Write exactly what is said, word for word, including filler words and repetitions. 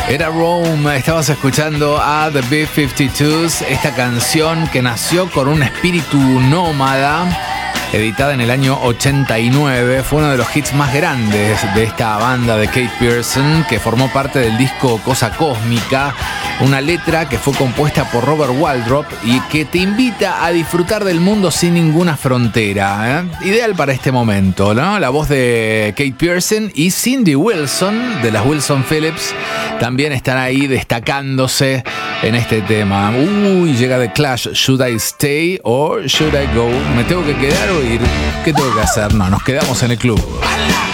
Era Rome, estabas escuchando a The B cincuenta y dos, esta canción que nació con un espíritu nómada, editada en el año ochenta y nueve, fue uno de los hits más grandes de esta banda de Keith Pearson, que formó parte del disco Cosa Cósmica, una letra que fue compuesta por Robert Waldrop y que te invita a disfrutar del mundo sin ninguna frontera, ¿eh? Ideal para este momento, ¿no? La voz de Keith Pearson y Cindy Wilson, de las Wilson Phillips, también están ahí destacándose en este tema. Uy, llega The Clash. Should I stay or should I go? ¿Me tengo que quedar o ir? ¿Qué tengo que hacer? No, nos quedamos en el club.